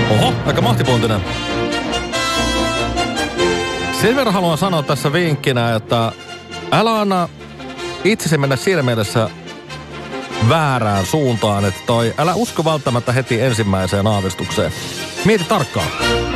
Oho, aika mahtipontinen. Sen verran haluan sanoa tässä vinkkinä, että älä anna itsesi mennä siinä mielessä väärään suuntaan, että älä usko välttämättä heti ensimmäiseen aavistukseen. Mieti tarkkaan.